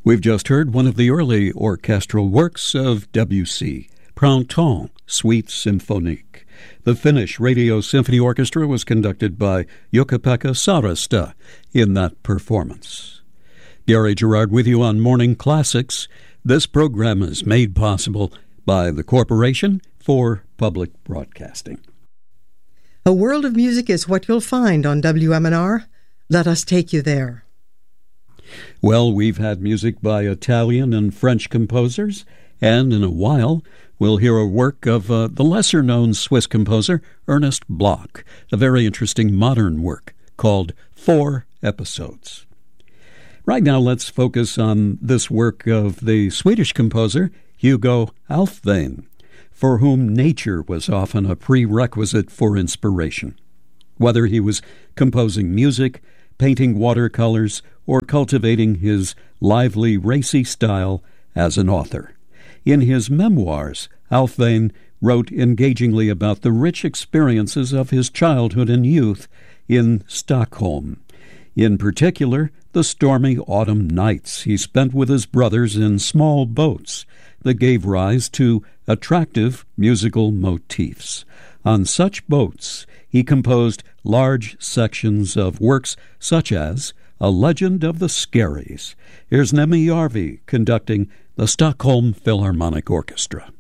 We've just heard one of the early orchestral works of Debussy, Printemps, Suite Symphonique. The Finnish Radio Symphony Orchestra was conducted by Jukka-Pekka Saarista in that performance. Gary Gerard with you on Morning Classics. This program is made possible by the Corporation for Public Broadcasting. A world of music is what you'll find on WMNR. Let us take you there. Well, we've had music by Italian and French composers, and in a while we'll hear a work of the lesser-known Swiss composer Ernest Bloch, a very interesting modern work called 4 Episodes. Right now, let's focus on this work of the Swedish composer Hugo Alfvén, for whom nature was often a prerequisite for inspiration. Whether he was composing music, painting watercolors, or cultivating his lively, racy style as an author. In his memoirs, Alfvén wrote engagingly about the rich experiences of his childhood and youth in Stockholm. In particular, the stormy autumn nights he spent with his brothers in small boats that gave rise to attractive musical motifs. On such boats, he composed large sections of works such as A Legend of the Skerries. Here's Nemi Järvi conducting the Stockholm Philharmonic Orchestra.